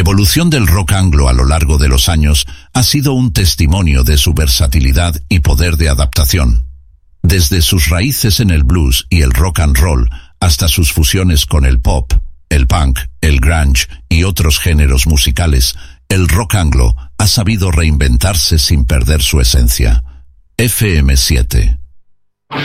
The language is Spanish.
evolución del rock anglo a lo largo de los años ha sido un testimonio de su versatilidad y poder de adaptación. Desde sus raíces en el blues y el rock and roll hasta sus fusiones con el pop, el punk, el grunge y otros géneros musicales, el rock anglo ha sabido reinventarse sin perder su esencia. FM7